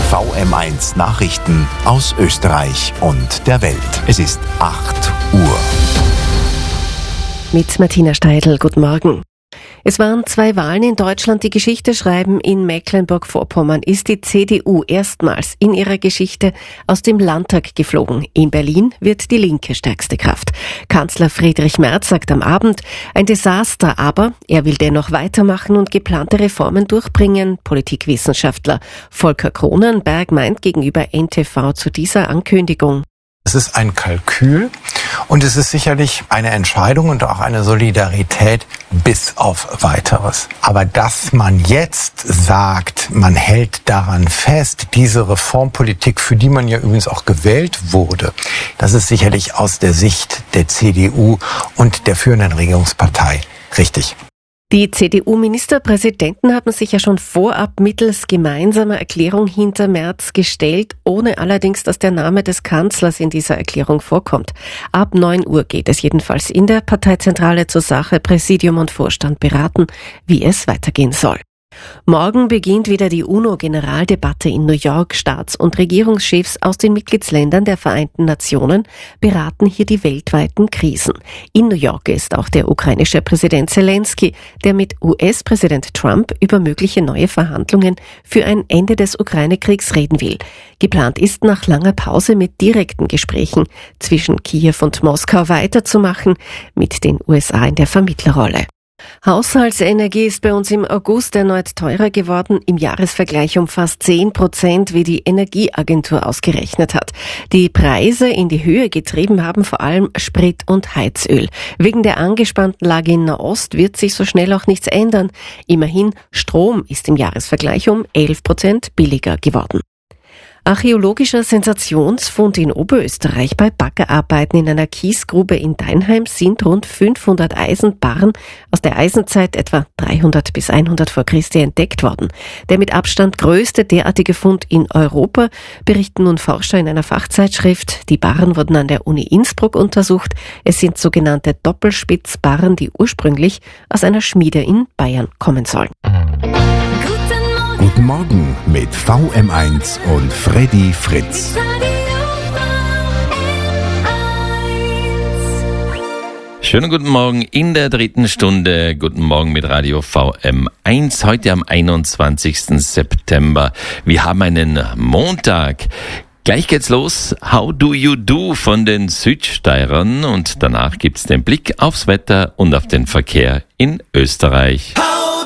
VM1 Nachrichten aus Österreich und der Welt. Es ist 8 Uhr. Mit Martina Steidl, guten Morgen. Es waren 2 Wahlen in Deutschland, die Geschichte schreiben. In Mecklenburg-Vorpommern ist die CDU erstmals in ihrer Geschichte aus dem Landtag geflogen. In Berlin wird die Linke stärkste Kraft. Kanzler Friedrich Merz sagt am Abend, ein Desaster, aber er will dennoch weitermachen und geplante Reformen durchbringen. Politikwissenschaftler Volker Kronenberg meint gegenüber NTV zu dieser Ankündigung: Es ist ein Kalkül und es ist sicherlich eine Entscheidung und auch eine Solidarität bis auf Weiteres. Aber dass man jetzt sagt, man hält daran fest, diese Reformpolitik, für die man ja übrigens auch gewählt wurde, das ist sicherlich aus der Sicht der CDU und der führenden Regierungspartei richtig. Die CDU-Ministerpräsidenten haben sich ja schon vorab mittels gemeinsamer Erklärung hinter Merz gestellt, ohne allerdings, dass der Name des Kanzlers in dieser Erklärung vorkommt. Ab 9 Uhr geht es jedenfalls in der Parteizentrale zur Sache. Präsidium und Vorstand beraten, wie es weitergehen soll. Morgen beginnt wieder die UNO-Generaldebatte in New York. Staats- und Regierungschefs aus den Mitgliedsländern der Vereinten Nationen beraten hier die weltweiten Krisen. In New York ist auch der ukrainische Präsident Zelensky, der mit US-Präsident Trump über mögliche neue Verhandlungen für ein Ende des Ukraine-Kriegs reden will. Geplant ist, nach langer Pause mit direkten Gesprächen zwischen Kiew und Moskau weiterzumachen, mit den USA in der Vermittlerrolle. Haushaltsenergie ist bei uns im August erneut teurer geworden, im Jahresvergleich um fast 10%, wie die Energieagentur ausgerechnet hat. Die Preise in die Höhe getrieben haben vor allem Sprit und Heizöl. Wegen der angespannten Lage in Nahost wird sich so schnell auch nichts ändern. Immerhin, Strom ist im Jahresvergleich um 11% billiger geworden. Archäologischer Sensationsfund in Oberösterreich. Bei Baggerarbeiten in einer Kiesgrube in Deinheim sind rund 500 Eisenbarren aus der Eisenzeit etwa 300 bis 100 vor Christi entdeckt worden. Der mit Abstand größte derartige Fund in Europa, berichten nun Forscher in einer Fachzeitschrift. Die Barren wurden an der Uni Innsbruck untersucht. Es sind sogenannte Doppelspitzbarren, die ursprünglich aus einer Schmiede in Bayern kommen sollen. Guten Morgen mit VM1 und Freddy Fritz. Schönen guten Morgen in der 3. Stunde. Guten Morgen mit Radio VM1. Heute am 21. September. Wir haben einen Montag. Gleich geht's los. How do you do von den Südsteirern? Und danach gibt's den Blick aufs Wetter und auf den Verkehr in Österreich.